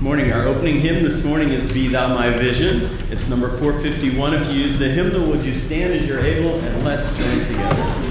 Morning. Our opening hymn this morning is Be Thou My Vision. It's number 451. If you use the hymnal, would you stand as you're able, and let's join together.